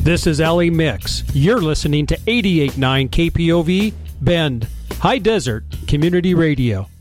This is Ellie Mix. You're listening to 88.9 KPOV, Bend, High Desert Community Radio.